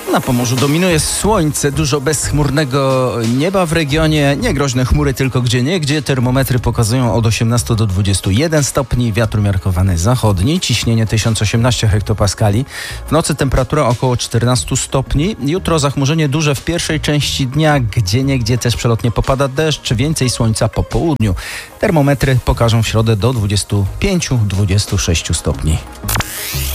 Na Pomorzu dominuje słońce, dużo bezchmurnego nieba w regionie, nie groźne chmury, tylko gdzieniegdzie. Termometry pokazują od 18 do 21 stopni, wiatr umiarkowany zachodni, ciśnienie 1018 hektopaskali. W nocy temperatura około 14 stopni. Jutro zachmurzenie duże w pierwszej części dnia, gdzieniegdzie też przelotnie popada deszcz, więcej słońca po południu. Termometry pokażą w środę do 25-26 stopni.